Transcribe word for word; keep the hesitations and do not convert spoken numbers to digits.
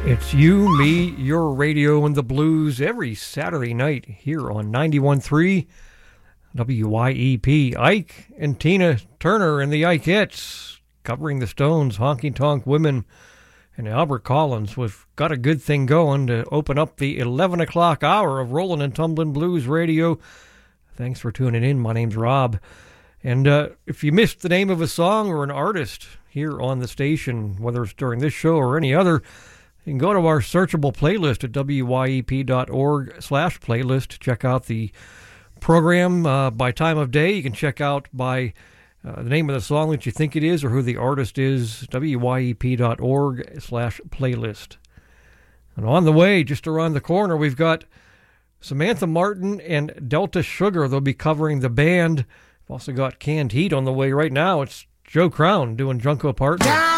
It's you, me, your radio, and the blues every Saturday night here on ninety-one point three W Y E P. Ike and Tina Turner and the Ikeettes covering the Stones, Honky Tonk Women, and Albert Collins. We've got a good thing going to open up the eleven o'clock hour of Rollin' and Tumblin' Blues Radio. Thanks for tuning in. My name's Rob. And uh, if you missed the name of a song or an artist here on the station, whether it's during this show or any other, you can go to our searchable playlist at W Y E P dot org slash playlist to check out the program uh, by time of day. You can check out by uh, the name of the song that you think it is or who the artist is, W Y E P dot org slash playlist. And on the way, just around the corner, we've got Samantha Martin and Delta Sugar. They'll be covering the band. We've also got Canned Heat on the way right now. It's Joe Crown doing Junko Partner.